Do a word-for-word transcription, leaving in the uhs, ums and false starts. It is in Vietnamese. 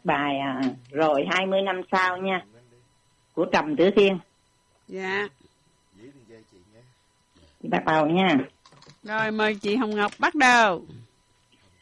bài à, rồi hai mươi năm sau nha, của Trầm Tử Thiên. Dạ. Chị bắt đầu nha. Rồi mời chị Hồng Ngọc bắt đầu.